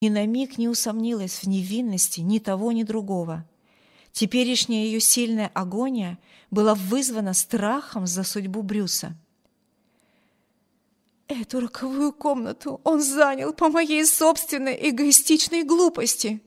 Ни на миг не усомнилась в невинности ни того, ни другого. Теперешняя ее сильная агония была вызвана страхом за судьбу Брюса. «Эту роковую комнату он занял по моей собственной эгоистичной глупости!»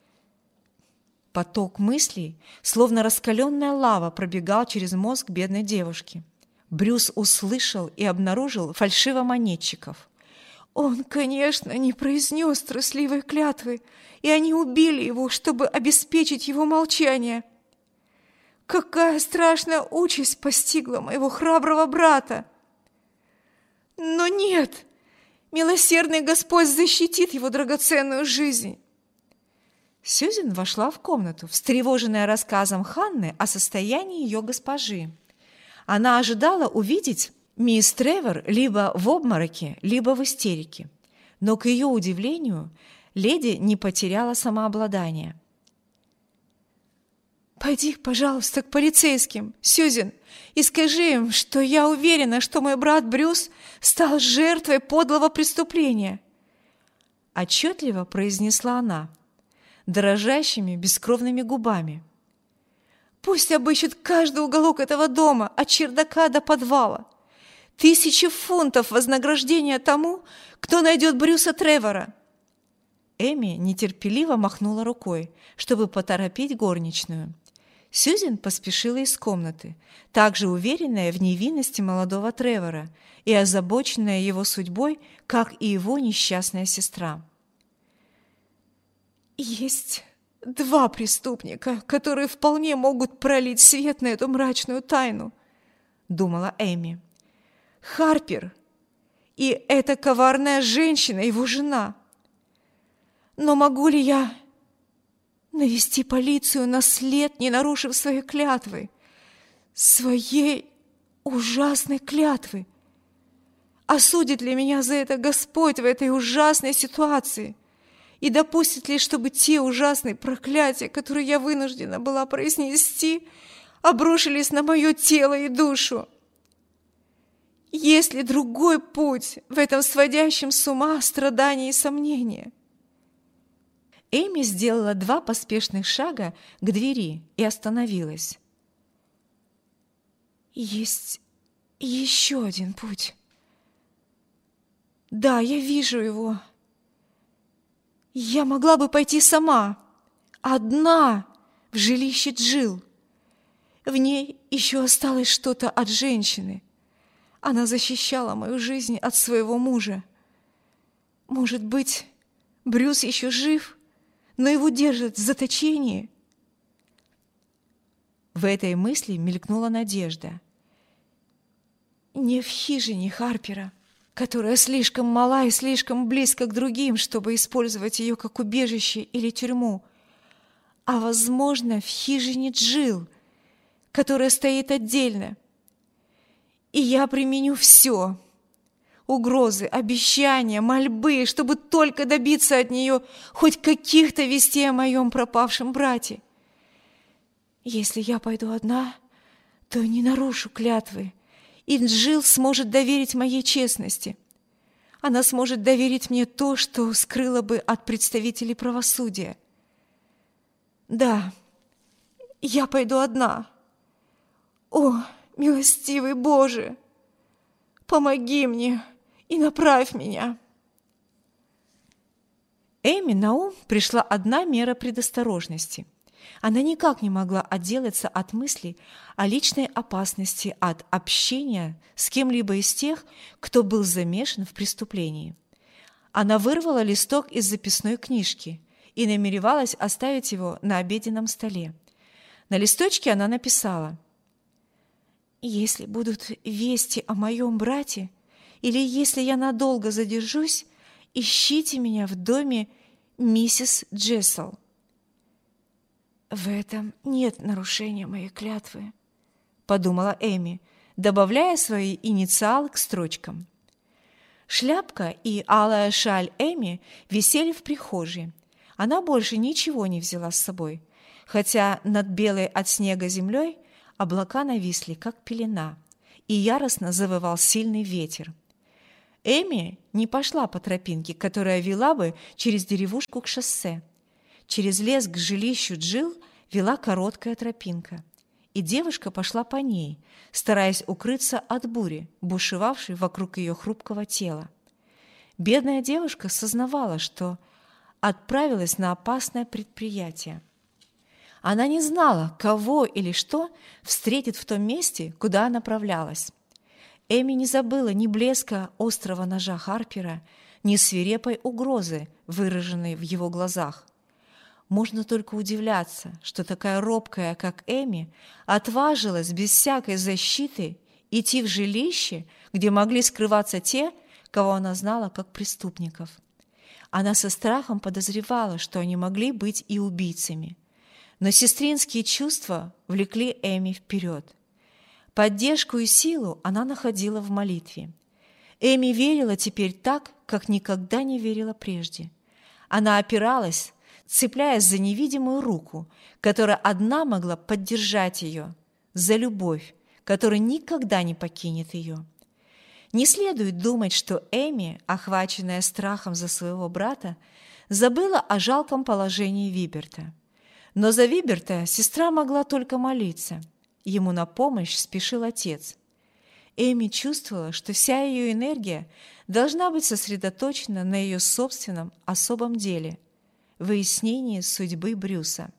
Поток мыслей, словно раскаленная лава, пробегал через мозг бедной девушки. Брюс услышал и обнаружил фальшивомонетчиков. Он, конечно, не произнес трусливой клятвы, и они убили его, чтобы обеспечить его молчание. Какая страшная участь постигла моего храброго брата! Но нет, милосердный Господь защитит его драгоценную жизнь. Сьюзен вошла в комнату, встревоженная рассказом Ханны о состоянии ее госпожи. Она ожидала увидеть мисс Тревор либо в обмороке, либо в истерике. Но, к ее удивлению, леди не потеряла самообладание. «Пойди, пожалуйста, к полицейским, Сьюзен, и скажи им, что я уверена, что мой брат Брюс стал жертвой подлого преступления», – отчетливо произнесла она, дрожащими бескровными губами. «Пусть обыщут каждый уголок этого дома, от чердака до подвала. 1000 фунтов вознаграждения тому, кто найдет Брюса Тревора». Эми нетерпеливо махнула рукой, чтобы поторопить горничную. Сьюзен поспешила из комнаты, также уверенная в невинности молодого Тревора и озабоченная его судьбой, как и его несчастная сестра. «Есть 2 преступника, которые вполне могут пролить свет на эту мрачную тайну», — думала Эми. «Харпер и эта коварная женщина, его жена. Но могу ли я навести полицию на след, не нарушив своей клятвы, своей ужасной клятвы? Осудит ли меня за это Господь в этой ужасной ситуации? И допустит ли, чтобы те ужасные проклятия, которые я вынуждена была произнести, обрушились на мое тело и душу? Есть ли другой путь в этом сводящем с ума страдании и сомнения?» Эми сделала 2 поспешных шага к двери и остановилась. «Есть еще один путь. Да, я вижу его. Я могла бы пойти сама, одна, в жилище Джилл. В ней еще осталось что-то от женщины. Она защищала мою жизнь от своего мужа. Может быть, Брюс еще жив, но его держат в заточении?» В этой мысли мелькнула надежда. Не в хижине Харпера, которая слишком мала и слишком близко к другим, чтобы использовать ее как убежище или тюрьму, а, возможно, в хижине Джилл, которая стоит отдельно. И я применю все — угрозы, обещания, мольбы, чтобы только добиться от нее хоть каких-то вестей о моем пропавшем брате. Если я пойду одна, то не нарушу клятвы, и Джилл сможет доверить моей честности. Она сможет доверить мне то, что скрыла бы от представителей правосудия. Да, я пойду одна. О, милостивый Боже, помоги мне и направь меня!» Эми на ум пришла одна мера предосторожности. Она никак не могла отделаться от мысли о личной опасности от общения с кем-либо из тех, кто был замешан в преступлении. Она вырвала листок из записной книжки и намеревалась оставить его на обеденном столе. На листочке она написала: «Если будут вести о моем брате, или если я надолго задержусь, ищите меня в доме миссис Джессел». «В этом нет нарушения моей клятвы», — подумала Эми, добавляя свои инициалы к строчкам. Шляпка и алая шаль Эми висели в прихожей. Она больше ничего не взяла с собой, хотя над белой от снега землей облака нависли, как пелена, и яростно завывал сильный ветер. Эми не пошла по тропинке, которая вела бы через деревушку к шоссе. Через лес к жилищу Джилл вела короткая тропинка, и девушка пошла по ней, стараясь укрыться от бури, бушевавшей вокруг ее хрупкого тела. Бедная девушка сознавала, что отправилась на опасное предприятие. Она не знала, кого или что встретит в том месте, куда направлялась. Эми не забыла ни блеска острого ножа Харпера, ни свирепой угрозы, выраженной в его глазах. Можно только удивляться, что такая робкая, как Эми, отважилась без всякой защиты идти в жилище, где могли скрываться те, кого она знала как преступников. Она со страхом подозревала, что они могли быть и убийцами. Но сестринские чувства влекли Эми вперед. Поддержку и силу она находила в молитве. Эми верила теперь так, как никогда не верила прежде. Она опиралась, цепляясь за невидимую руку, которая одна могла поддержать ее, за любовь, которая никогда не покинет ее. Не следует думать, что Эми, охваченная страхом за своего брата, забыла о жалком положении Виберта. Но за Виберта сестра могла только молиться. Ему на помощь спешил отец. Эми чувствовала, что вся ее энергия должна быть сосредоточена на ее собственном особом деле – выяснении судьбы Брюса.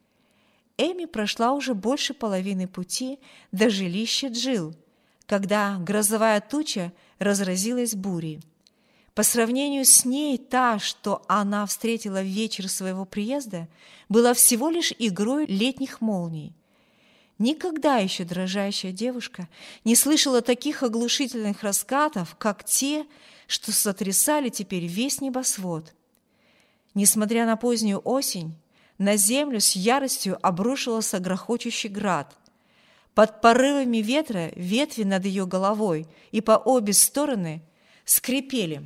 Эми прошла уже больше половины пути до жилища Джилл, когда грозовая туча разразилась бурей. По сравнению с ней та, что она встретила в вечер своего приезда, была всего лишь игрой летних молний. Никогда еще дрожащая девушка не слышала таких оглушительных раскатов, как те, что сотрясали теперь весь небосвод. Несмотря на позднюю осень, на землю с яростью обрушивался грохочущий град. Под порывами ветра ветви над ее головой и по обе стороны скрипели,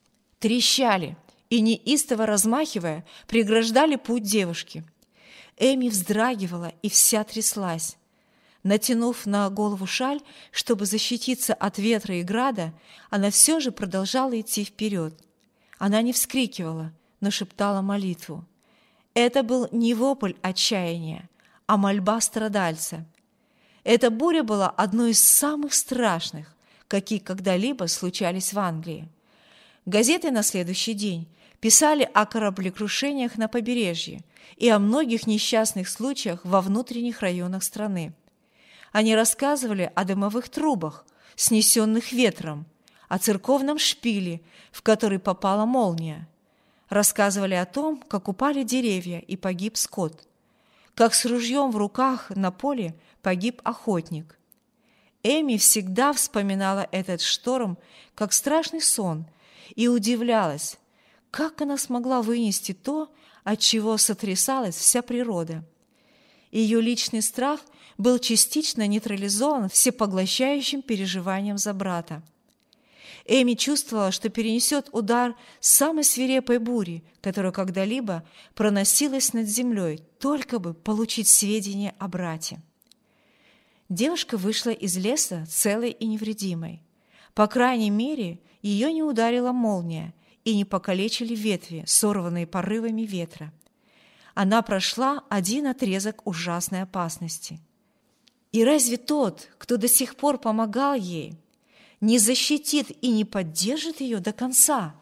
трещали и, неистово размахивая, преграждали путь девушки. Эми вздрагивала и вся тряслась. Натянув на голову шаль, чтобы защититься от ветра и града, она все же продолжала идти вперед. Она не вскрикивала, но шептала молитву. Это был не вопль отчаяния, а мольба страдальца. Эта буря была одной из самых страшных, какие когда-либо случались в Англии. Газеты на следующий день писали о кораблекрушениях на побережье и о многих несчастных случаях во внутренних районах страны. Они рассказывали о дымовых трубах, снесенных ветром, о церковном шпиле, в который попала молния. Рассказывали о том, как упали деревья и погиб скот, как с ружьем в руках на поле погиб охотник. Эми всегда вспоминала этот шторм как страшный сон и удивлялась, как она смогла вынести то, от чего сотрясалась вся природа. Ее личный страх был частично нейтрализован всепоглощающим переживанием за брата. Эми чувствовала, что перенесет удар самой свирепой бури, которая когда-либо проносилась над землей, только бы получить сведения о брате. Девушка вышла из леса целой и невредимой. По крайней мере, ее не ударила молния и не покалечили ветви, сорванные порывами ветра. Она прошла один отрезок ужасной опасности. И разве тот, кто до сих пор помогал ей, не защитит и не поддержит ее до конца?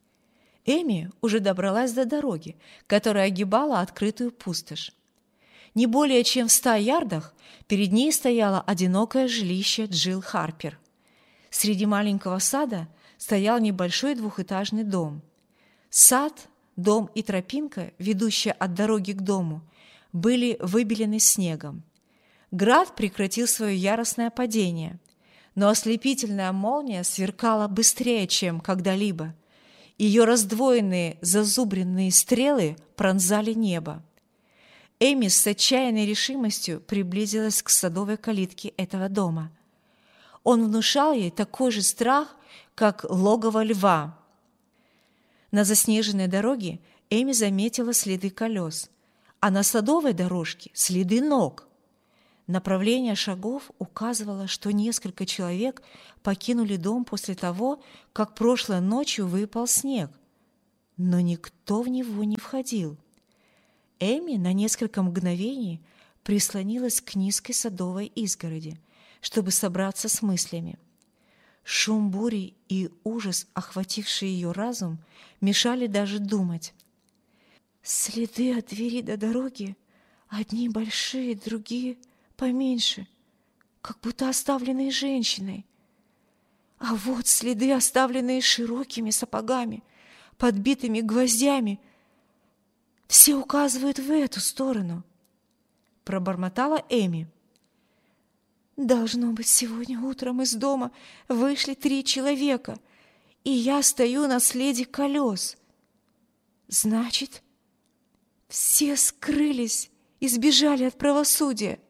Эми уже добралась до дороги, которая огибала открытую пустошь. Не более чем в 100 ярдах перед ней стояло одинокое жилище Джилл Харпер. Среди маленького сада стоял небольшой двухэтажный дом. Сад, дом и тропинка, ведущая от дороги к дому, были выбелены снегом. Град прекратил свое яростное падение, но ослепительная молния сверкала быстрее, чем когда-либо. Ее раздвоенные зазубренные стрелы пронзали небо. Эми с отчаянной решимостью приблизилась к садовой калитке этого дома. Он внушал ей такой же страх, как логово льва. На заснеженной дороге Эми заметила следы колес, а на садовой дорожке следы ног. Направление шагов указывало, что несколько человек покинули дом после того, как прошлой ночью выпал снег, но никто в него не входил. Эми на несколько мгновений прислонилась к низкой садовой изгороди, чтобы собраться с мыслями. Шум бури и ужас, охвативший ее разум, мешали даже думать. Следы от двери до дороги, одни большие, другие поменьше, как будто оставленные женщиной. А вот следы, оставленные широкими сапогами, подбитыми гвоздями, все указывают в эту сторону, пробормотала Эми. Должно быть, сегодня утром из дома вышли 3 человека, и я стою на следе колес. Значит, все скрылись и сбежали от правосудия.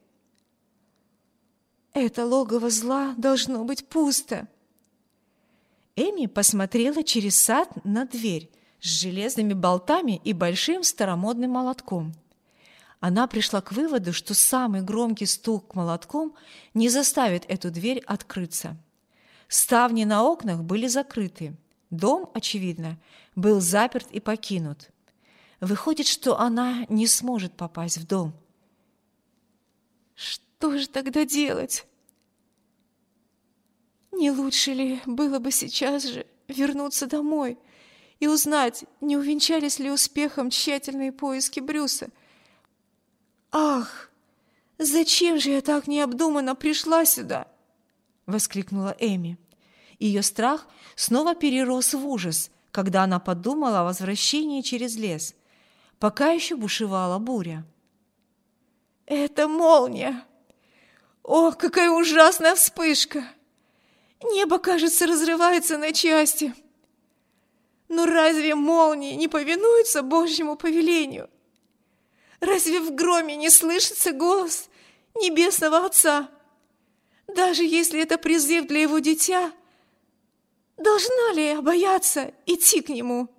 Это логово зла должно быть пусто. Эми посмотрела через сад на дверь с железными болтами и большим старомодным молотком. Она пришла к выводу, что самый громкий стук молотком не заставит эту дверь открыться. Ставни на окнах были закрыты. Дом, очевидно, был заперт и покинут. Выходит, что она не сможет попасть в дом. Что же тогда делать? Не лучше ли было бы сейчас же вернуться домой и узнать, не увенчались ли успехом тщательные поиски Брюса? «Ах, зачем же я так необдуманно пришла сюда?» — воскликнула Эми. Ее страх снова перерос в ужас, когда она подумала о возвращении через лес. Пока еще бушевала буря. «Это молния! О, какая ужасная вспышка! Небо, кажется, разрывается на части. Но разве молнии не повинуются Божьему повелению? Разве в громе не слышится голос Небесного Отца? Даже если это призыв для его дитя, должна ли я бояться идти к нему?»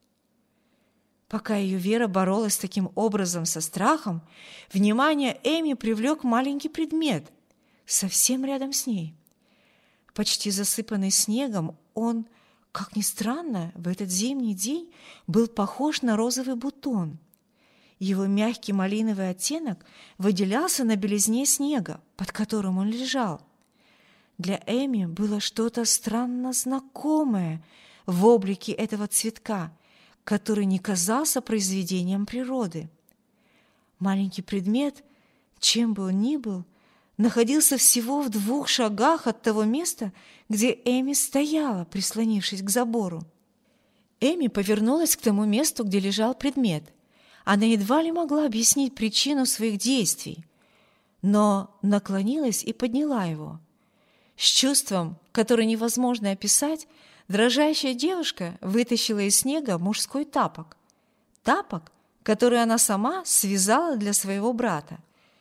Пока ее вера боролась таким образом со страхом, внимание Эми привлек маленький предмет совсем рядом с ней. Почти засыпанный снегом, он, как ни странно, в этот зимний день был похож на розовый бутон. Его мягкий малиновый оттенок выделялся на белизне снега, под которым он лежал. Для Эми было что-то странно знакомое в облике этого цветка, который не казался произведением природы. Маленький предмет, чем бы он ни был, находился всего в 2 шагах от того места, где Эми стояла, прислонившись к забору. Эми повернулась к тому месту, где лежал предмет. Она едва ли могла объяснить причину своих действий, но наклонилась и подняла его. С чувством, которое невозможно описать, дрожащая девушка вытащила из снега мужской тапок. Тапок, который она сама связала для своего брата.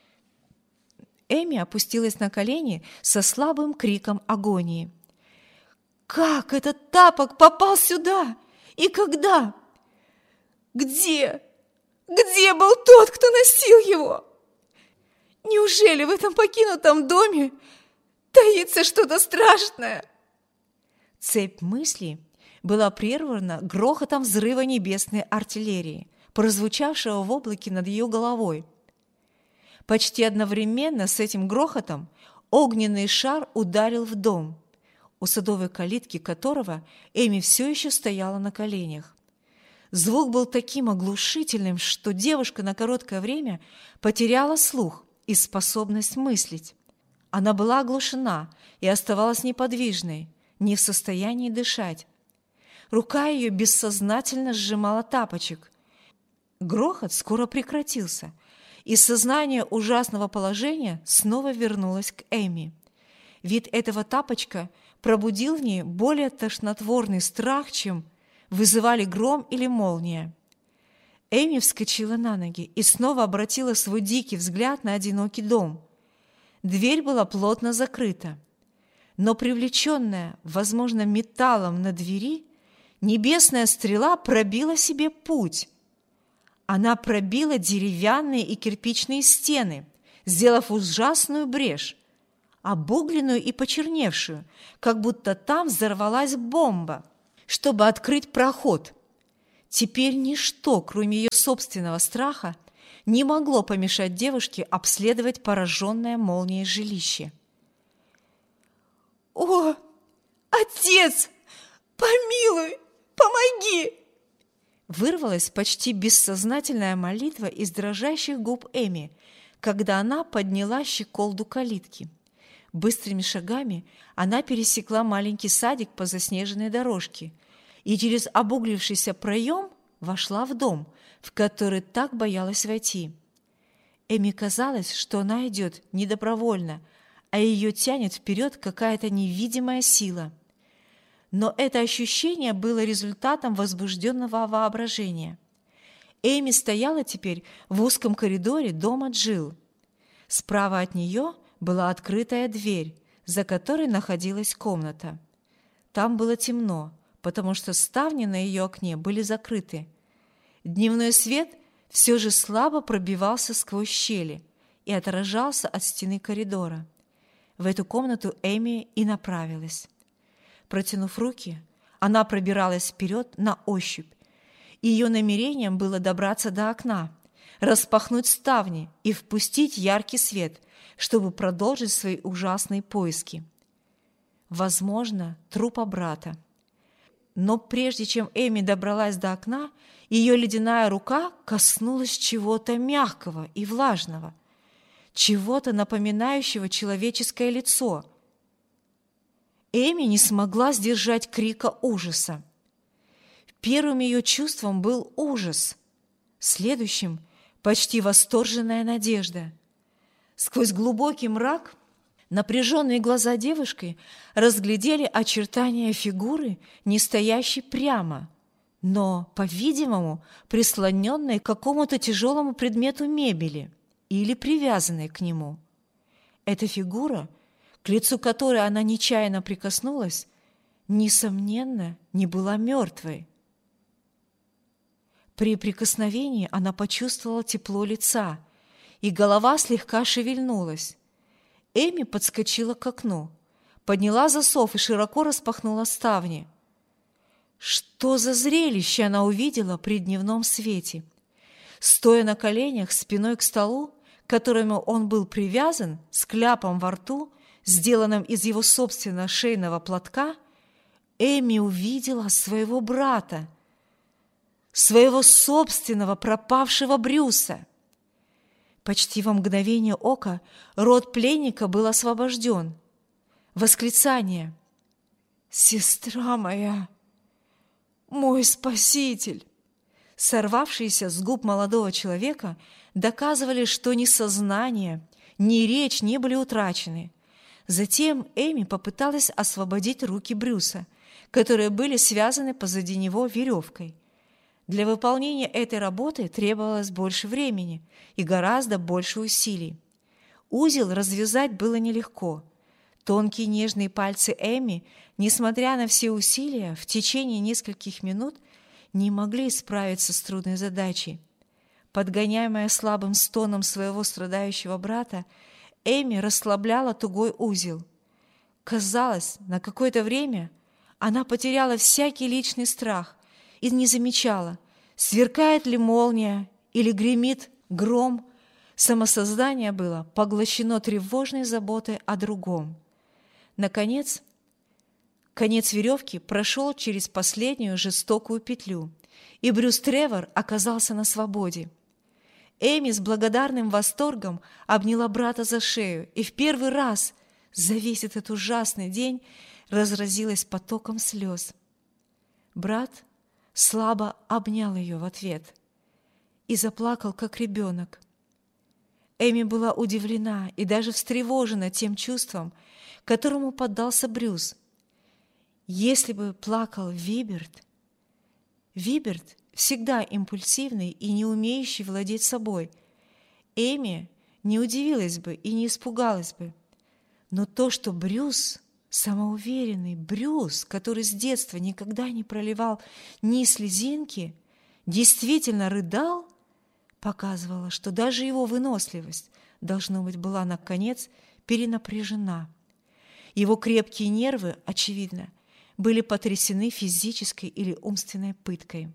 Эми опустилась на колени со слабым криком агонии. «Как этот тапок попал сюда? И когда? Где? Где был тот, кто носил его? Неужели в этом покинутом доме таится что-то страшное?» Цепь мыслей была прервана грохотом взрыва небесной артиллерии, прозвучавшего в облаке над ее головой. Почти одновременно с этим грохотом огненный шар ударил в дом, у садовой калитки которого Эми все еще стояла на коленях. Звук был таким оглушительным, что девушка на короткое время потеряла слух и способность мыслить. Она была оглушена и оставалась неподвижной, не в состоянии дышать. Рука ее бессознательно сжимала тапочек. Грохот скоро прекратился, и сознание ужасного положения снова вернулось к Эми. Вид этого тапочка пробудил в ней более тошнотворный страх, чем вызывали гром или молния. Эми вскочила на ноги и снова обратила свой дикий взгляд на одинокий дом. Дверь была плотно закрыта, но привлеченная, возможно, металлом на двери, небесная стрела пробила себе путь. Она пробила деревянные и кирпичные стены, сделав ужасную брешь, обугленную и почерневшую, как будто там взорвалась бомба, чтобы открыть проход. Теперь ничто, кроме ее собственного страха, не могло помешать девушке обследовать пораженное молнией жилище. «О, отец, помилуй, помоги!» Вырвалась почти бессознательная молитва из дрожащих губ Эми, когда она подняла щеколду калитки. Быстрыми шагами она пересекла маленький садик по заснеженной дорожке и через обуглившийся проем вошла в дом, в который так боялась войти. Эми казалось, что она идет не добровольно, а ее тянет вперед какая-то невидимая сила. Но это ощущение было результатом возбужденного воображения. Эми стояла теперь в узком коридоре дома Джилл. Справа от нее была открытая дверь, за которой находилась комната. Там было темно, потому что ставни на ее окне были закрыты. Дневной свет все же слабо пробивался сквозь щели и отражался от стены коридора. В эту комнату Эми и направилась. Протянув руки, она пробиралась вперед на ощупь. Ее намерением было добраться до окна, распахнуть ставни и впустить яркий свет, чтобы продолжить свои ужасные поиски. Возможно, трупа брата. Но прежде чем Эми добралась до окна, ее ледяная рука коснулась чего-то мягкого и влажного, чего-то напоминающего человеческое лицо. Эми не смогла сдержать крика ужаса. Первым ее чувством был ужас, следующим – почти восторженная надежда. Сквозь глубокий мрак напряженные глаза девушки разглядели очертания фигуры, не стоящей прямо, но, по-видимому, прислоненной к какому-то тяжелому предмету мебели или привязанной к нему. Эта фигура, к лицу которой она нечаянно прикоснулась, несомненно, не была мертвой. При прикосновении она почувствовала тепло лица, и голова слегка шевельнулась. Эми подскочила к окну, подняла засов и широко распахнула ставни. Что за зрелище она увидела при дневном свете? Стоя на коленях спиной к столу, к которому он был привязан, с кляпом во рту, сделанным из его собственного шейного платка, Эми увидела своего брата, своего собственного пропавшего Брюса. Почти во мгновение ока рот пленника был освобожден. Восклицание: «Сестра моя! Мой спаситель!» сорвавшиеся с губ молодого человека, доказывали, что ни сознание, ни речь не были утрачены. Затем Эми попыталась освободить руки Брюса, которые были связаны позади него веревкой. Для выполнения этой работы требовалось больше времени и гораздо больше усилий. Узел развязать было нелегко. Тонкие нежные пальцы Эми, несмотря на все усилия, в течение нескольких минут не могли справиться с трудной задачей. Подгоняемая слабым стоном своего страдающего брата, Эми расслабляла тугой узел. Казалось, на какое-то время она потеряла всякий личный страх и не замечала, сверкает ли молния или гремит гром. Самосознание было поглощено тревожной заботой о другом. Наконец, конец веревки прошел через последнюю жестокую петлю, и Брюс Тревор оказался на свободе. Эми с благодарным восторгом обняла брата за шею и в первый раз за весь этот ужасный день разразилась потоком слез. Брат слабо обнял ее в ответ и заплакал, как ребенок. Эми была удивлена и даже встревожена тем чувством, которому поддался Брюс. Если бы плакал Виберт всегда импульсивный и не умеющий владеть собой, Эми не удивилась бы и не испугалась бы. Но то, что Брюс, самоуверенный Брюс, который с детства никогда не проливал ни слезинки, действительно рыдал, показывало, что даже его выносливость, должно быть, была, наконец, перенапряжена. Его крепкие нервы, очевидно, были потрясены физической или умственной пыткой.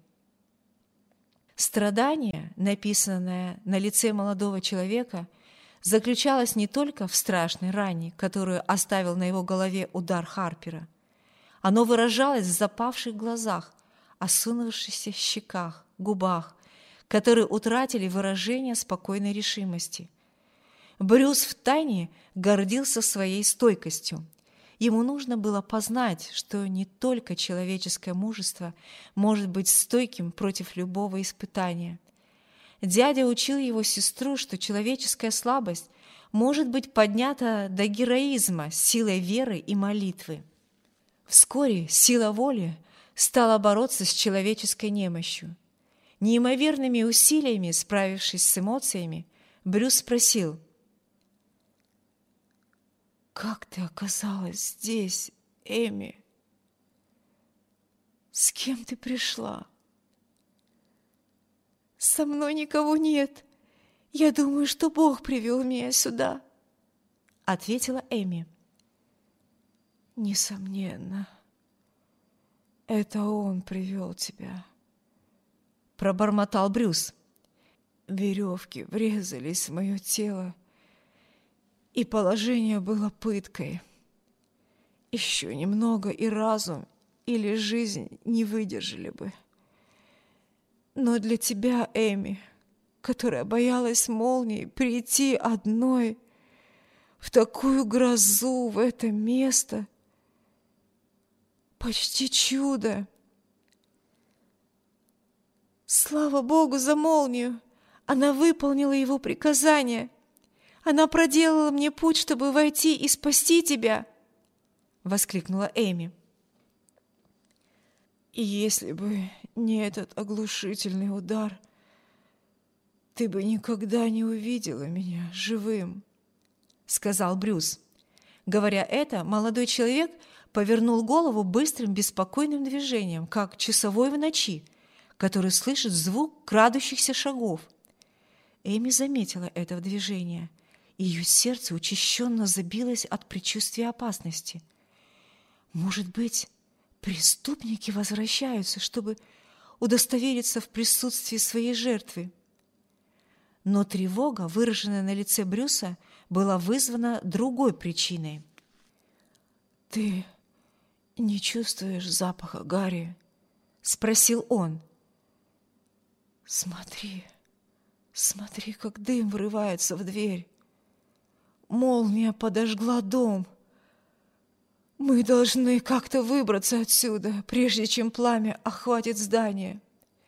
Страдание, написанное на лице молодого человека, заключалось не только в страшной ране, которую оставил на его голове удар Харпера. Оно выражалось в запавших глазах, осунувшихся щеках, губах, которые утратили выражение спокойной решимости. Брюс втайне гордился своей стойкостью. Ему нужно было познать, что не только человеческое мужество может быть стойким против любого испытания. Дядя учил его сестру, что человеческая слабость может быть поднята до героизма силой веры и молитвы. Вскоре сила воли стала бороться с человеческой немощью. Неимоверными усилиями, справившись с эмоциями, Брюс спросил: «Как ты оказалась здесь, Эми? С кем ты пришла?» «Со мной никого нет. Я думаю, что Бог привел меня сюда», — ответила Эми. «Несомненно, это Он привел тебя», — пробормотал Брюс. «Веревки врезались в мое тело, и положение было пыткой. Еще немного, и разум или жизнь не выдержали бы. Но для тебя, Эми, которая боялась молнии, прийти одной в такую грозу, в это место — почти чудо. Слава Богу за молнию! Она выполнила его приказание. Она проделала мне путь, чтобы войти и спасти тебя!» — воскликнула Эми. «И если бы не этот оглушительный удар, ты бы никогда не увидела меня живым», — сказал Брюс. Говоря это, молодой человек повернул голову быстрым, беспокойным движением, как часовой в ночи, который слышит звук крадущихся шагов. Эми заметила это движение. Ее сердце учащенно забилось от предчувствия опасности. Может быть, преступники возвращаются, чтобы удостовериться в присутствии своей жертвы? Но тревога, выраженная на лице Брюса, была вызвана другой причиной. «Ты не чувствуешь запаха гари?» — спросил он. «Смотри, смотри, как дым врывается в дверь. Молния подожгла дом. Мы должны как-то выбраться отсюда, прежде чем пламя охватит здание».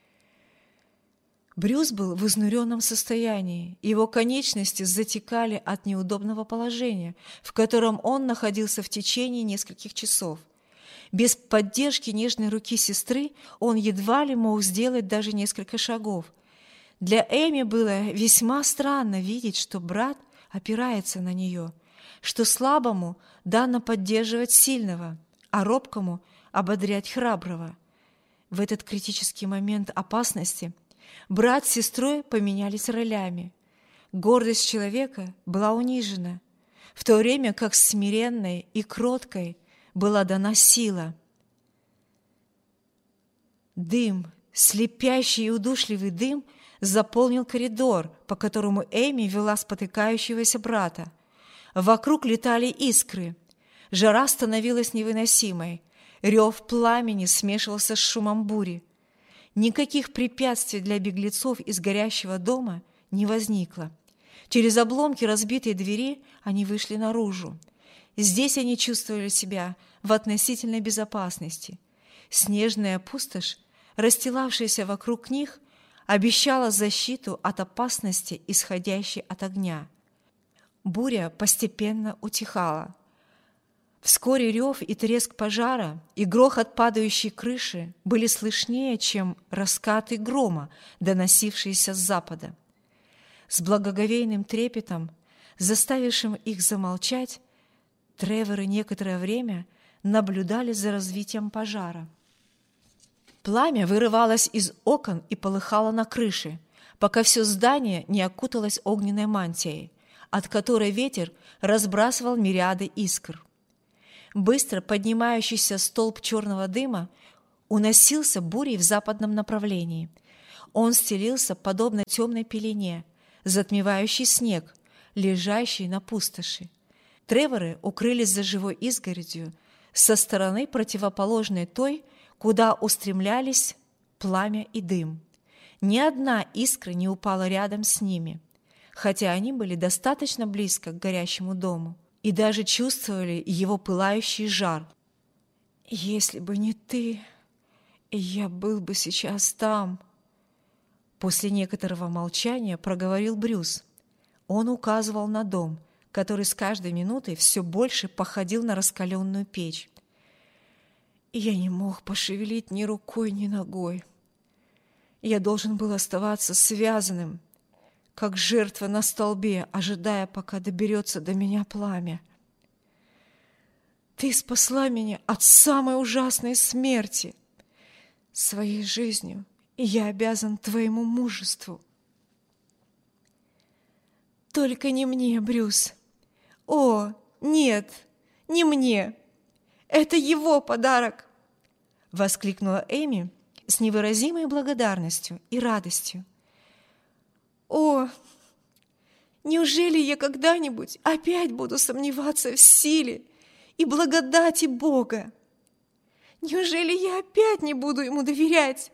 Брюс был в изнуренном состоянии, его конечности затекали от неудобного положения, в котором он находился в течение нескольких часов. Без поддержки нежной руки сестры он едва ли мог сделать даже несколько шагов. Для Эми было весьма странно видеть, что брат опирается на нее, что слабому дано поддерживать сильного, а робкому ободрять храброго. В этот критический момент опасности брат с сестрой поменялись ролями. Гордость человека была унижена, в то время как смиренной и кроткой была дана сила. Дым, слепящий и удушливый дым, заполнил коридор, по которому Эми вела спотыкающегося брата. Вокруг летали искры. Жара становилась невыносимой. Рев пламени смешивался с шумом бури. Никаких препятствий для беглецов из горящего дома не возникло. Через обломки разбитой двери они вышли наружу. Здесь они чувствовали себя в относительной безопасности. Снежная пустошь, расстилавшаяся вокруг них, обещала защиту от опасности, исходящей от огня. Буря постепенно утихала. Вскоре рев и треск пожара и грохот падающей крыши были слышнее, чем раскаты грома, доносившиеся с запада. С благоговейным трепетом, заставившим их замолчать, Треворы некоторое время наблюдали за развитием пожара. Пламя вырывалось из окон и полыхало на крыше, пока все здание не окуталось огненной мантией, от которой ветер разбрасывал мириады искр. Быстро поднимающийся столб черного дыма уносился бурей в западном направлении. Он стелился подобно темной пелене, затмевающей снег, лежащий на пустоши. Треворы укрылись за живой изгородью со стороны, противоположной той, куда устремлялись пламя и дым. Ни одна искра не упала рядом с ними, хотя они были достаточно близко к горящему дому и даже чувствовали его пылающий жар. «Если бы не ты, я был бы сейчас там», — после некоторого молчания проговорил Брюс. Он указывал на дом, который с каждой минутой все больше походил на раскаленную печь. «Я не мог пошевелить ни рукой, ни ногой. Я должен был оставаться связанным, как жертва на столбе, ожидая, пока доберется до меня пламя. Ты спасла меня от самой ужасной смерти. Своей жизнью я обязан твоему мужеству. Только не мне, Брюс. О, нет, не мне. Это его подарок!» — воскликнула Эми с невыразимой благодарностью и радостью. «О, неужели я когда-нибудь опять буду сомневаться в силе и благодати Бога? Неужели я опять не буду ему доверять?»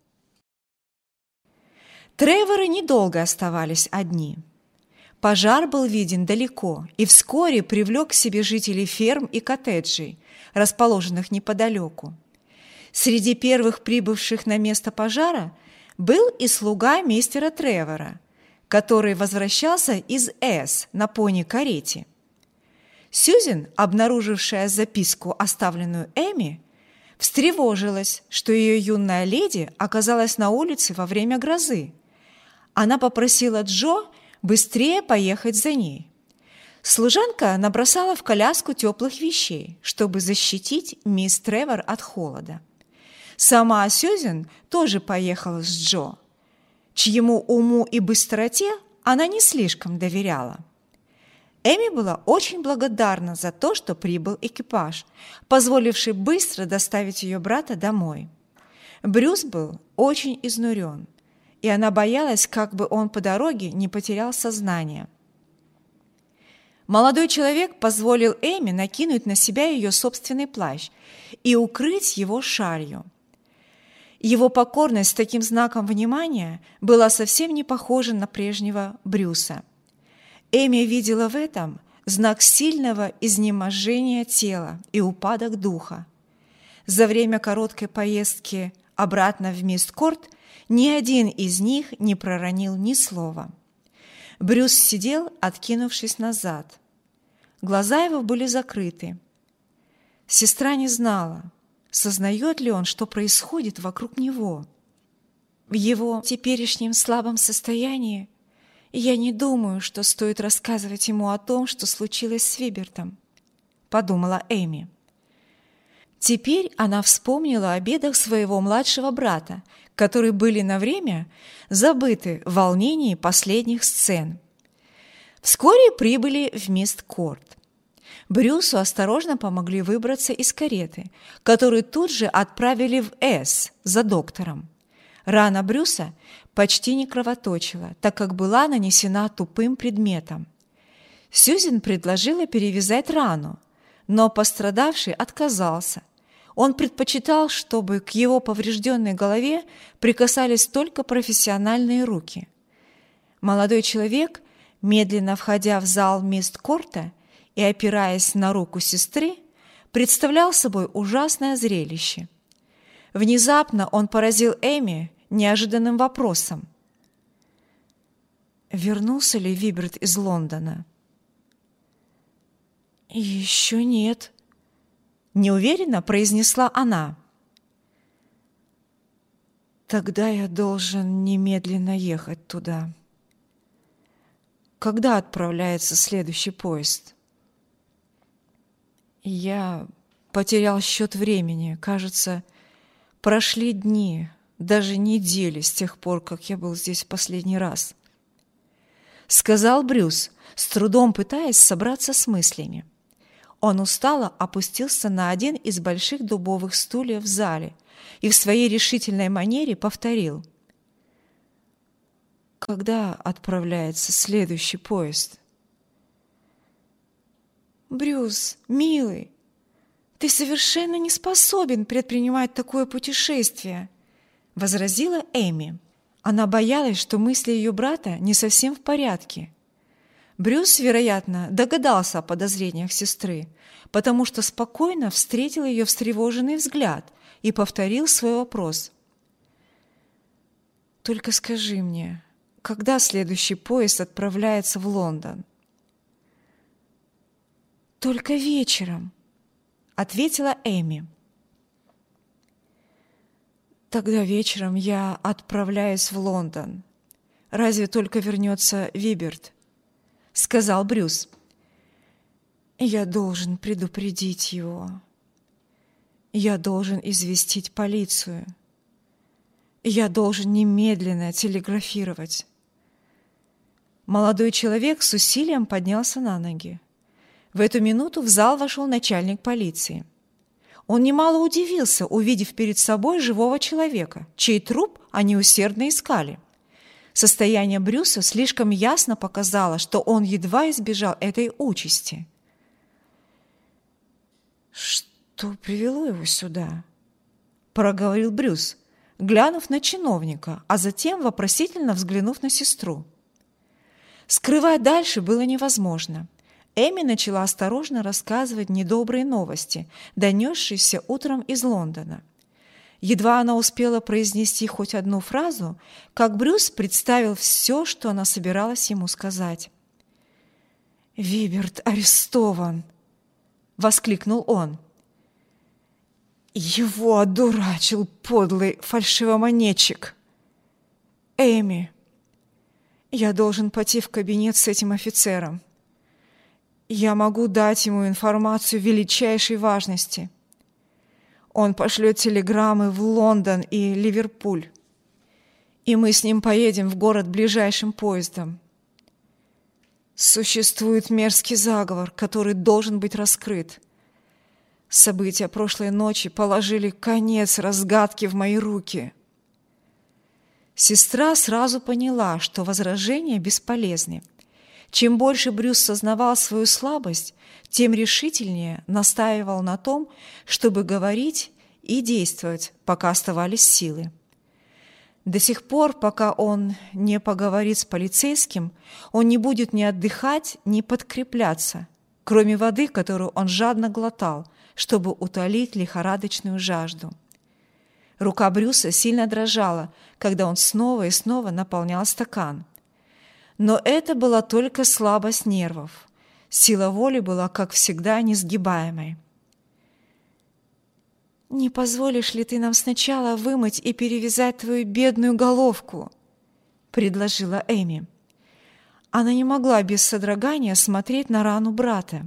Треворы недолго оставались одни. Пожар был виден далеко и вскоре привлек к себе жителей ферм и коттеджей, расположенных неподалеку. Среди первых прибывших на место пожара был и слуга мистера Тревора, который возвращался из С на пони-карете. Сьюзен, обнаружившая записку, оставленную Эми, встревожилась, что ее юная леди оказалась на улице во время грозы. Она попросила Джо быстрее поехать за ней. Служанка набросала в коляску теплых вещей, чтобы защитить мисс Тревор от холода. Сама Сьюзен тоже поехала с Джо, чьему уму и быстроте она не слишком доверяла. Эми была очень благодарна за то, что прибыл экипаж, позволивший быстро доставить ее брата домой. Брюс был очень изнурен, и она боялась, как бы он по дороге не потерял сознание. Молодой человек позволил Эми накинуть на себя ее собственный плащ и укрыть его шалью. Его покорность с таким знаком внимания была совсем не похожа на прежнего Брюса. Эми видела в этом знак сильного изнеможения тела и упадок духа. За время короткой поездки обратно в Мисткорт ни один из них не проронил ни слова. Брюс сидел, откинувшись назад. Глаза его были закрыты. Сестра не знала, сознает ли он, что происходит вокруг него. В его теперешнем слабом состоянии я не думаю, что стоит рассказывать ему о том, что случилось с Вибертом, подумала Эми. Теперь она вспомнила о бедах своего младшего брата, которые были на время забыты в волнении последних сцен. Вскоре прибыли в Мисткорт. Брюсу осторожно помогли выбраться из кареты, которую тут же отправили в С за доктором. Рана Брюса почти не кровоточила, так как была нанесена тупым предметом. Сьюзен предложила перевязать рану, но пострадавший отказался. Он предпочитал, чтобы к его поврежденной голове прикасались только профессиональные руки. Молодой человек, медленно входя в зал Мисткорта и опираясь на руку сестры, представлял собой ужасное зрелище. Внезапно он поразил Эми неожиданным вопросом. Вернулся ли Виберт из Лондона? «Еще нет», — неуверенно произнесла она. «Тогда я должен немедленно ехать туда. Когда отправляется следующий поезд?» Я потерял счет времени. Кажется, прошли дни, даже недели с тех пор, как я был здесь в последний раз. — сказал Брюс, с трудом пытаясь собраться с мыслями. Он устало опустился на один из больших дубовых стульев в зале и в своей решительной манере повторил: «Когда отправляется следующий поезд?» «Брюс, милый, ты совершенно не способен предпринимать такое путешествие», — возразила Эми. Она боялась, что мысли ее брата не совсем в порядке. Брюс, вероятно, догадался о подозрениях сестры, потому что спокойно встретил ее встревоженный взгляд и повторил свой вопрос. «Только скажи мне, когда следующий поезд отправляется в Лондон?» «Только вечером», — ответила Эми. «Тогда вечером я отправляюсь в Лондон. Разве только вернется Виберт», — сказал Брюс. «Я должен предупредить его. Я должен известить полицию. Я должен немедленно телеграфировать». Молодой человек с усилием поднялся на ноги. В эту минуту в зал вошел начальник полиции. Он немало удивился, увидев перед собой живого человека, чей труп они усердно искали. Состояние Брюса слишком ясно показало, что он едва избежал этой участи. «Что привело его сюда?» – проговорил Брюс, глянув на чиновника, а затем вопросительно взглянув на сестру. Скрывать дальше было невозможно. Эми начала осторожно рассказывать недобрые новости, донесшиеся утром из Лондона. Едва она успела произнести хоть одну фразу, как Брюс представил все, что она собиралась ему сказать. «Виберт арестован!» — воскликнул он. «Его одурачил подлый фальшивомонетчик! Эми, я должен пойти в кабинет с этим офицером. Я могу дать ему информацию величайшей важности. Он пошлет телеграммы в Лондон и Ливерпуль, и мы с ним поедем в город ближайшим поездом. Существует мерзкий заговор, который должен быть раскрыт. События прошлой ночи положили конец разгадке в мои руки». Сестра сразу поняла, что возражения бесполезны. Чем больше Брюс сознавал свою слабость, тем решительнее настаивал на том, чтобы говорить и действовать, пока оставались силы. До сих пор, пока он не поговорит с полицейским, он не будет ни отдыхать, ни подкрепляться, кроме воды, которую он жадно глотал, чтобы утолить лихорадочную жажду. Рука Брюса сильно дрожала, когда он снова и снова наполнял стакан. Но это была только слабость нервов. Сила воли была, как всегда, несгибаемой. «Не позволишь ли ты нам сначала вымыть и перевязать твою бедную головку?» — предложила Эми. Она не могла без содрогания смотреть на рану брата.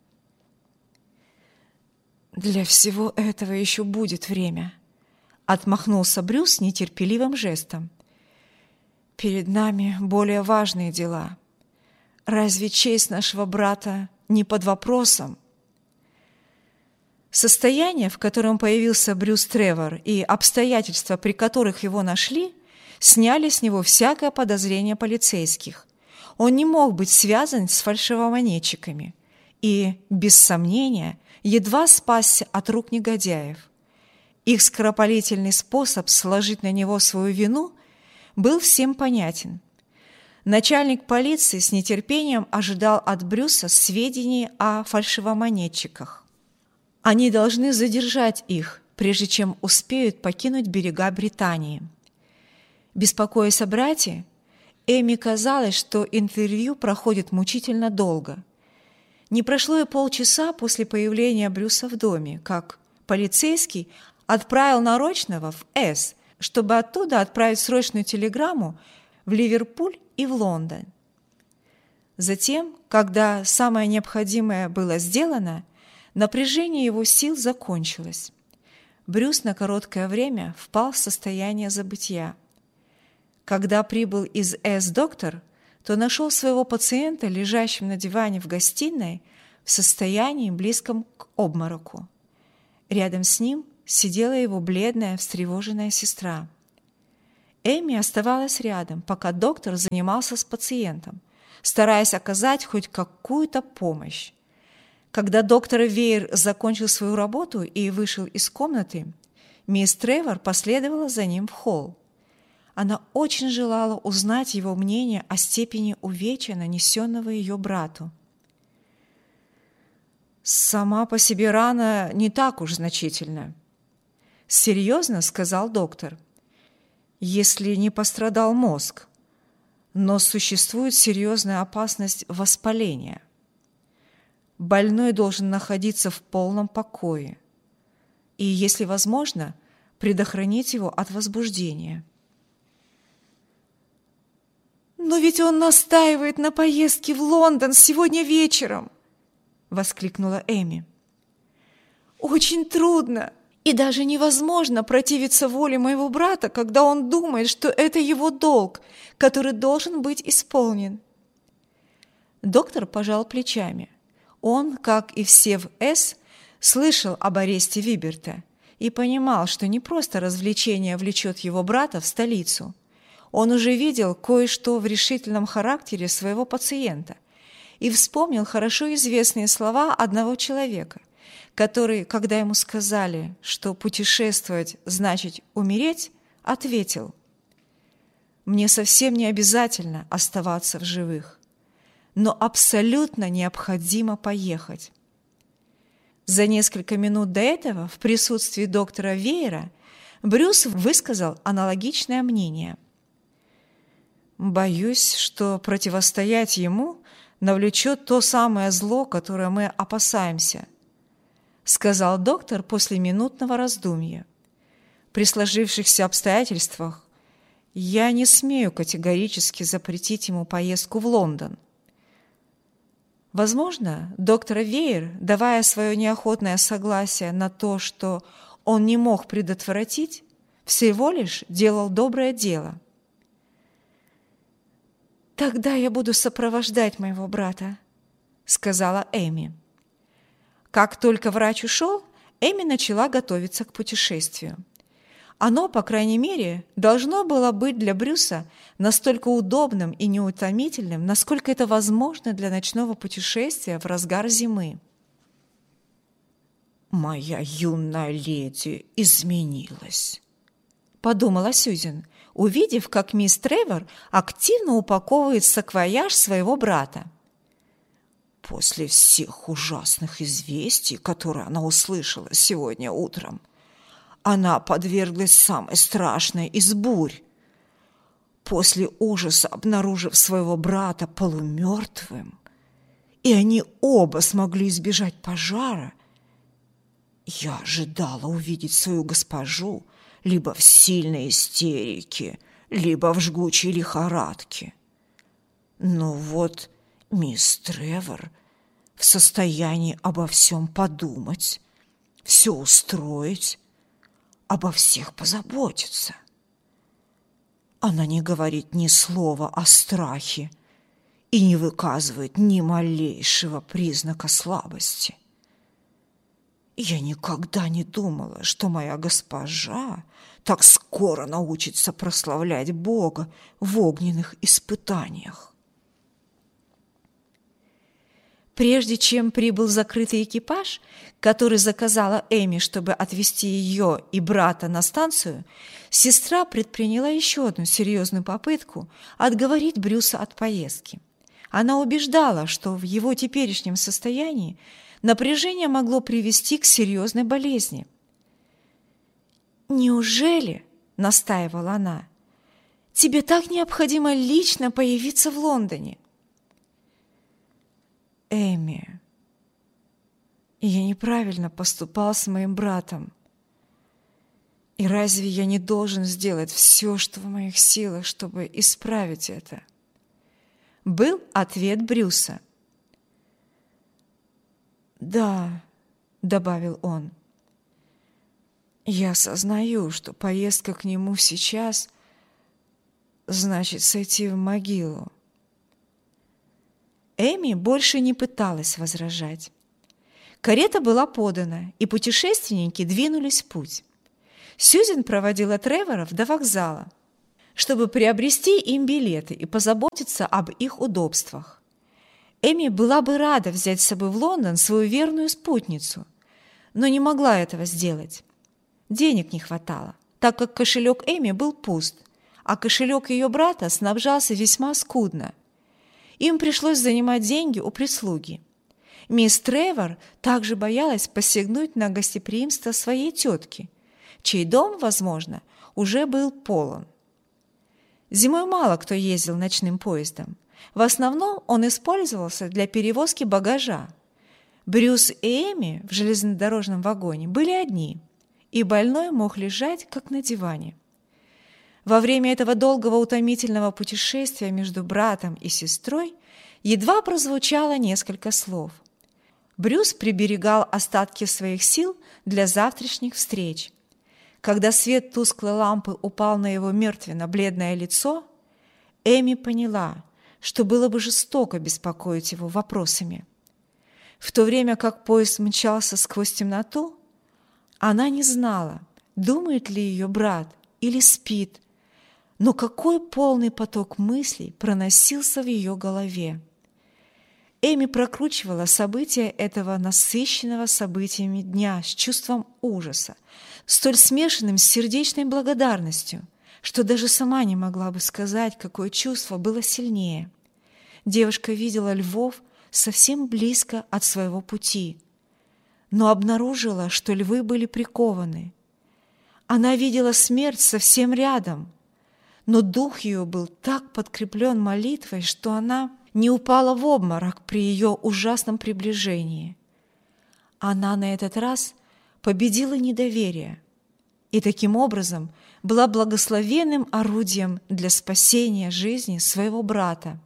«Для всего этого еще будет время», — отмахнулся Брюс нетерпеливым жестом. «Перед нами более важные дела. Разве честь нашего брата не под вопросом?» Состояние, в котором появился Брюс Тревор, и обстоятельства, при которых его нашли, сняли с него всякое подозрение полицейских. Он не мог быть связан с фальшивомонетчиками и, без сомнения, едва спасся от рук негодяев. Их скоропалительный способ сложить на него свою вину был всем понятен. Начальник полиции с нетерпением ожидал от Брюса сведений о фальшивомонетчиках. Они должны задержать их, прежде чем успеют покинуть берега Британии. Беспокоясь о брате, Эми казалось, что интервью проходит мучительно долго. Не прошло и полчаса после появления Брюса в доме, как полицейский отправил нарочного в С, чтобы оттуда отправить срочную телеграмму в Ливерпуль и в Лондон. Затем, когда самое необходимое было сделано, напряжение его сил закончилось. Брюс на короткое время впал в состояние забытья. Когда прибыл из С доктор, то нашел своего пациента, лежащим на диване в гостиной, в состоянии, близком к обмороку. Рядом с ним сидела его бледная, встревоженная сестра. Эми оставалась рядом, пока доктор занимался с пациентом, стараясь оказать хоть какую-то помощь. Когда доктор Веер закончил свою работу и вышел из комнаты, мисс Тревор последовала за ним в холл. Она очень желала узнать его мнение о степени увечья, нанесенного ее брату. «Сама по себе рана не так уж значительна», — серьезно сказал доктор, «если не пострадал мозг, но существует серьезная опасность воспаления. Больной должен находиться в полном покое и, если возможно, предохранить его от возбуждения». «Но ведь он настаивает на поездке в Лондон сегодня вечером!» — воскликнула Эми. «Очень трудно и даже невозможно противиться воле моего брата, когда он думает, что это его долг, который должен быть исполнен». Доктор пожал плечами. Он, как и все в С, слышал об аресте Виберта и понимал, что не просто развлечение влечет его брата в столицу. Он уже видел кое-что в решительном характере своего пациента и вспомнил хорошо известные слова одного человека, который, когда ему сказали, что путешествовать значит умереть, ответил: «Мне совсем не обязательно оставаться в живых, но абсолютно необходимо поехать». За несколько минут до этого в присутствии доктора Веера Брюс высказал аналогичное мнение. «Боюсь, что противостоять ему навлечет то самое зло, которое мы опасаемся», сказал доктор после минутного раздумья. «При сложившихся обстоятельствах я не смею категорически запретить ему поездку в Лондон». Возможно, доктор Веер, давая свое неохотное согласие на то, что он не мог предотвратить, всего лишь делал доброе дело. «Тогда я буду сопровождать моего брата», — сказала Эми. Как только врач ушел, Эми начала готовиться к путешествию. Оно, по крайней мере, должно было быть для Брюса настолько удобным и неутомительным, насколько это возможно для ночного путешествия в разгар зимы. «Моя юная леди изменилась», — подумала Сьюзен, увидев, как мисс Тревор активно упаковывает саквояж своего брата. После всех ужасных известий, которые она услышала сегодня утром, она подверглась самой страшной из бурь. После ужаса, обнаружив своего брата полумертвым, и они оба смогли избежать пожара, я ожидала увидеть свою госпожу либо в сильной истерике, либо в жгучей лихорадке. Но вот мисс Тревор в состоянии обо всем подумать, все устроить, обо всех позаботиться. Она не говорит ни слова о страхе и не выказывает ни малейшего признака слабости. Я никогда не думала, что моя госпожа так скоро научится прославлять Бога в огненных испытаниях. Прежде чем прибыл закрытый экипаж, который заказала Эми, чтобы отвезти ее и брата на станцию, сестра предприняла еще одну серьезную попытку отговорить Брюса от поездки. Она убеждала, что в его теперешнем состоянии напряжение могло привести к серьезной болезни. «Неужели, — настаивала она, — тебе так необходимо лично появиться в Лондоне?» «Эми, я неправильно поступал с моим братом. И разве я не должен сделать все, что в моих силах, чтобы исправить это?» Был ответ Брюса. «Да, — добавил он, — я сознаю, что поездка к нему сейчас значит сойти в могилу. Эми больше не пыталась возражать. Карета была подана, и путешественники двинулись в путь. Сьюзен проводила Треворов до вокзала, чтобы приобрести им билеты и позаботиться об их удобствах. Эми была бы рада взять с собой в Лондон свою верную спутницу, но не могла этого сделать. Денег не хватало, так как кошелек Эми был пуст, а кошелек ее брата снабжался весьма скудно. Им пришлось занимать деньги у прислуги. Мисс Тревор также боялась посягнуть на гостеприимство своей тетки, чей дом, возможно, уже был полон. Зимой мало кто ездил ночным поездом. В основном он использовался для перевозки багажа. Брюс и Эми в железнодорожном вагоне были одни, и больной мог лежать, как на диване. Во время этого долгого утомительного путешествия между братом и сестрой едва прозвучало несколько слов. Брюс приберегал остатки своих сил для завтрашних встреч. Когда свет тусклой лампы упал на его мертвенно-бледное лицо, Эми поняла, что было бы жестоко беспокоить его вопросами. В то время как поезд мчался сквозь темноту, она не знала, думает ли ее брат или спит, но какой полный поток мыслей проносился в ее голове. Эми прокручивала события этого насыщенного событиями дня с чувством ужаса, столь смешанным с сердечной благодарностью, что даже сама не могла бы сказать, какое чувство было сильнее. Девушка видела львов совсем близко от своего пути, но обнаружила, что львы были прикованы. Она видела смерть совсем рядом, но дух ее был так подкреплен молитвой, что она не упала в обморок при ее ужасном приближении. Она на этот раз победила недоверие и таким образом была благословенным орудием для спасения жизни своего брата.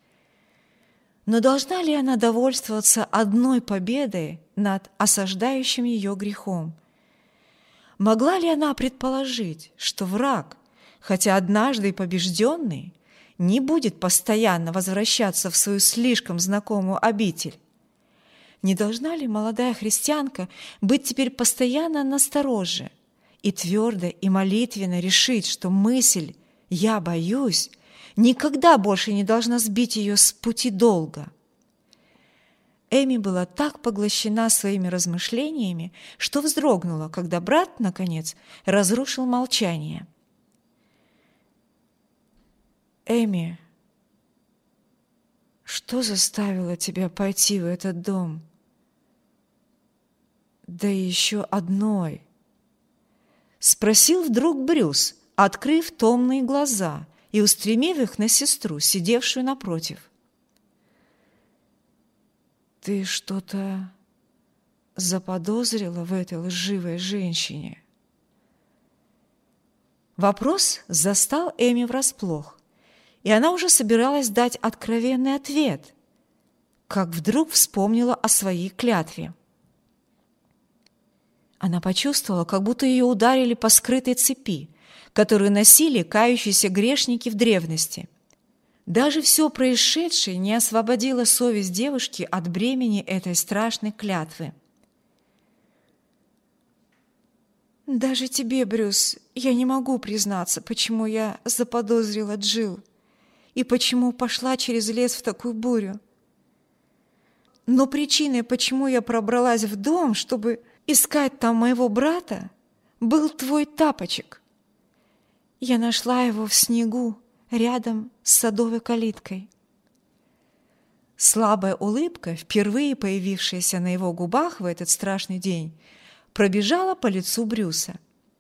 Но должна ли она довольствоваться одной победой над осаждающим ее грехом? Могла ли она предположить, что враг, хотя однажды и побежденный, не будет постоянно возвращаться в свою слишком знакомую обитель? Не должна ли молодая христианка быть теперь постоянно настороже и твердо и молитвенно решить, что мысль «я боюсь» никогда больше не должна сбить ее с пути долга? Эми была так поглощена своими размышлениями, что вздрогнула, когда брат, наконец, разрушил молчание. «Эми, что заставило тебя пойти в этот дом? Да еще одной?» — спросил вдруг Брюс, открыв томные глаза и устремив их на сестру, сидевшую напротив. «Ты что-то заподозрила в этой лживой женщине?» Вопрос застал Эми врасплох, и она уже собиралась дать откровенный ответ, как вдруг вспомнила о своей клятве. Она почувствовала, как будто ее ударили по скрытой цепи, которую носили кающиеся грешники в древности. Даже все происшедшее не освободило совесть девушки от бремени этой страшной клятвы. «Даже тебе, Брюс, я не могу признаться, почему я заподозрила Джилл и почему пошла через лес в такую бурю. Но причиной, почему я пробралась в дом, чтобы искать там моего брата, был твой тапочек. Я нашла его в снегу, рядом с садовой калиткой». Слабая улыбка, впервые появившаяся на его губах в этот страшный день, пробежала по лицу Брюса.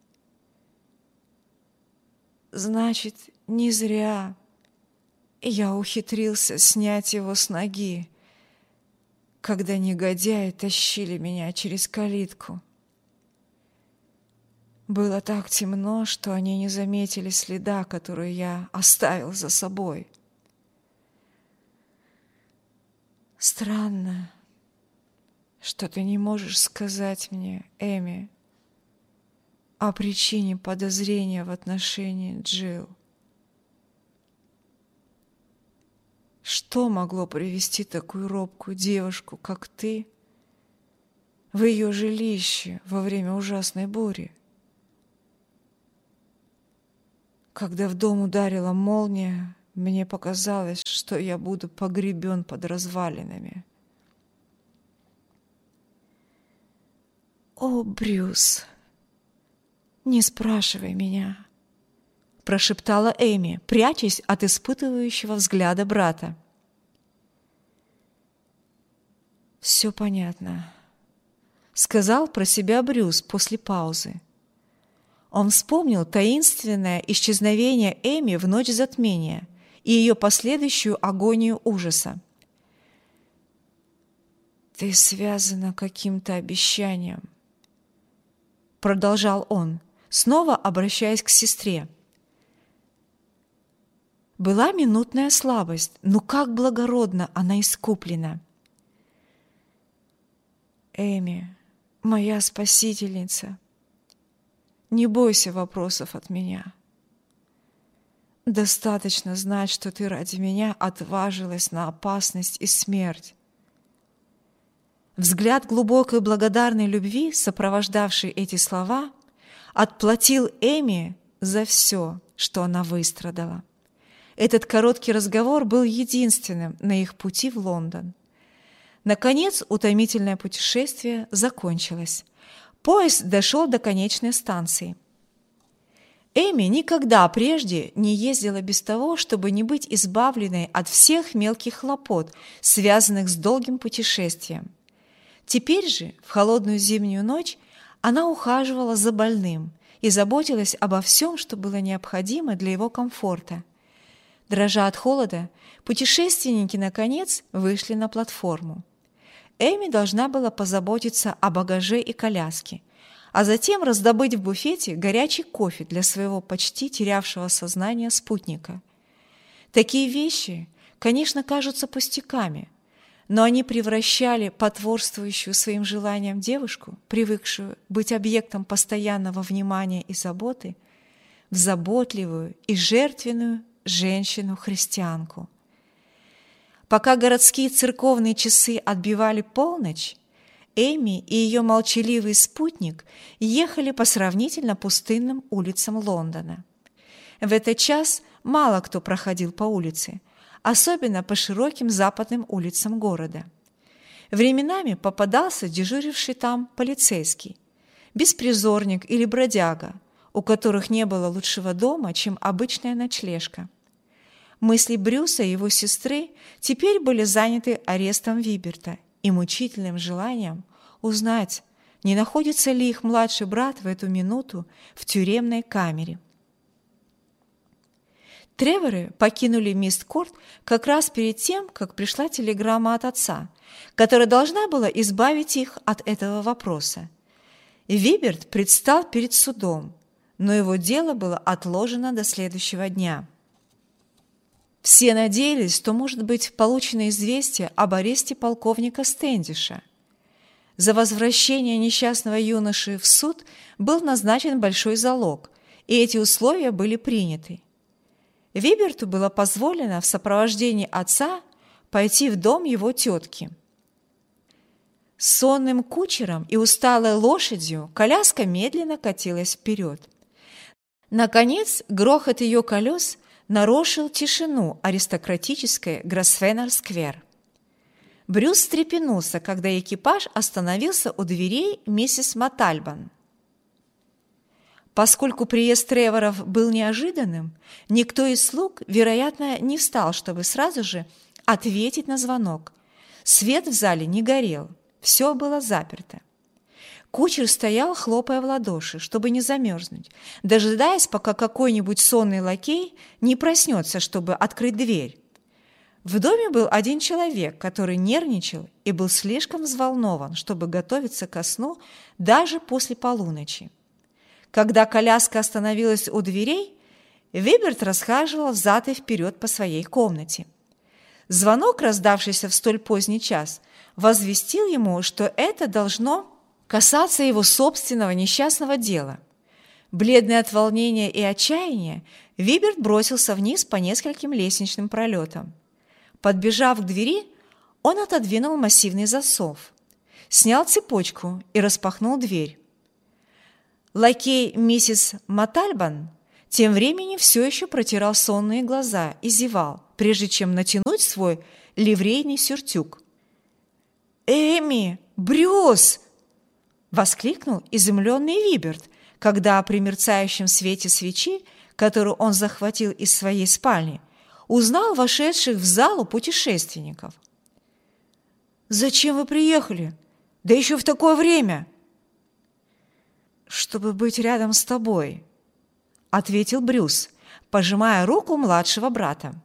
«Значит, не зря я ухитрился снять его с ноги, когда негодяи тащили меня через калитку. Было так темно, что они не заметили следа, который я оставил за собой. Странно, что ты не можешь сказать мне, Эми, о причине подозрения в отношении Джилл. Что могло привести такую робкую девушку, как ты, в ее жилище во время ужасной бури? Когда в дом ударила молния, мне показалось, что я буду погребен под развалинами. «О, Брюс, не спрашивай меня», — прошептала Эми, прячась от испытывающего взгляда брата. «Все понятно», — сказал про себя Брюс после паузы. Он вспомнил таинственное исчезновение Эми в ночь затмения и ее последующую агонию ужаса. «Ты связана каким-то обещанием», — продолжал он, снова обращаясь к сестре. Была минутная слабость, но как благородно она искуплена. «Эми, моя спасительница, не бойся вопросов от меня. Достаточно знать, что ты ради меня отважилась на опасность и смерть». Взгляд глубокой благодарной любви, сопровождавший эти слова, отплатил Эми за все, что она выстрадала. Этот короткий разговор был единственным на их пути в Лондон. Наконец, утомительное путешествие закончилось. Поезд дошел до конечной станции. Эми никогда прежде не ездила без того, чтобы не быть избавленной от всех мелких хлопот, связанных с долгим путешествием. Теперь же, в холодную зимнюю ночь, она ухаживала за больным и заботилась обо всем, что было необходимо для его комфорта. Дрожа от холода, путешественники, наконец, вышли на платформу. Эми должна была позаботиться о багаже и коляске, а затем раздобыть в буфете горячий кофе для своего почти терявшего сознание спутника. Такие вещи, конечно, кажутся пустяками, но они превращали потворствующую своим желаниям девушку, привыкшую быть объектом постоянного внимания и заботы, в заботливую и жертвенную женщину-христианку. Пока городские церковные часы отбивали полночь, Эми и ее молчаливый спутник ехали по сравнительно пустынным улицам Лондона. В этот час мало кто проходил по улице, особенно по широким западным улицам города. Временами попадался дежуривший там полицейский, беспризорник или бродяга, у которых не было лучшего дома, чем обычная ночлежка. Мысли Брюса и его сестры теперь были заняты арестом Виберта и мучительным желанием узнать, не находится ли их младший брат в эту минуту в тюремной камере. Треворы покинули Мист-Корт как раз перед тем, как пришла телеграмма от отца, которая должна была избавить их от этого вопроса. Виберт предстал перед судом, но его дело было отложено до следующего дня. Все надеялись, что может быть получено известие об аресте полковника Стэндиша. За возвращение несчастного юноши в суд был назначен большой залог, и эти условия были приняты. Виберту было позволено в сопровождении отца пойти в дом его тетки. С сонным кучером и усталой лошадью коляска медленно катилась вперед. Наконец, грохот ее колес нарушил тишину аристократической Гросвеннер-сквер. Брюс встрепенулся, когда экипаж остановился у дверей миссис Матальбан. Поскольку приезд Треворов был неожиданным, никто из слуг, вероятно, не встал, чтобы сразу же ответить на звонок. Свет в зале не горел, все было заперто. Кучер стоял, хлопая в ладоши, чтобы не замерзнуть, дожидаясь, пока какой-нибудь сонный лакей не проснется, чтобы открыть дверь. В доме был один человек, который нервничал и был слишком взволнован, чтобы готовиться ко сну даже после полуночи. Когда коляска остановилась у дверей, Виберт расхаживал взад и вперед по своей комнате. Звонок, раздавшийся в столь поздний час, возвестил ему, что это должно касаться его собственного несчастного дела. Бледный от волнения и отчаяния, Виберт бросился вниз по нескольким лестничным пролетам. Подбежав к двери, он отодвинул массивный засов, снял цепочку и распахнул дверь. Лакей миссис Матальбан тем временем все еще протирал сонные глаза и зевал, прежде чем натянуть свой ливрейный сюртюк. «Эми! Брюс!» — воскликнул изумленный Виберт, когда при мерцающем свете свечи, которую он захватил из своей спальни, узнал вошедших в залу путешественников. «Зачем вы приехали? Да еще в такое время!» «Чтобы быть рядом с тобой», — ответил Брюс, пожимая руку младшего брата.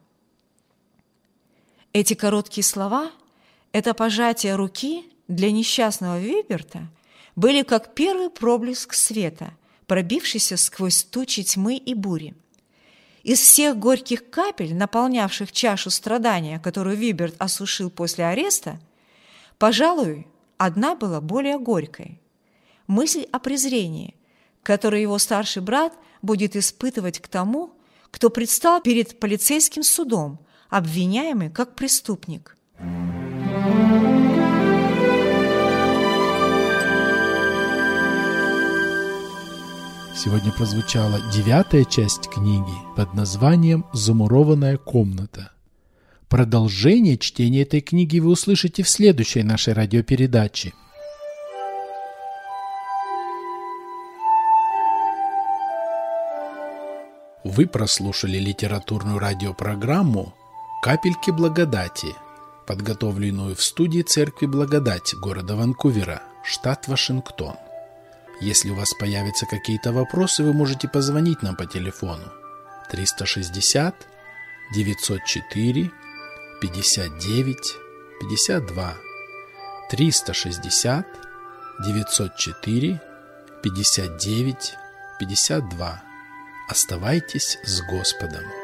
Эти короткие слова, это пожатие руки для несчастного Виберта были как первый проблеск света, пробившийся сквозь тучи тьмы и бури. Из всех горьких капель, наполнявших чашу страдания, которую Виберт осушил после ареста, пожалуй, одна была более горькой. Мысль о презрении, которое его старший брат будет испытывать к тому, кто предстал перед полицейским судом, обвиняемый как преступник. Сегодня прозвучала 9-я часть книги под названием «Замурованная комната». Продолжение чтения этой книги вы услышите в следующей нашей радиопередаче. Вы прослушали литературную радиопрограмму «Капельки благодати», подготовленную в студии Церкви Благодати города Ванкувера, штат Вашингтон. Если у вас появятся какие-то вопросы, вы можете позвонить нам по телефону 360 904 59 52 360 904 59 52. Оставайтесь с Господом.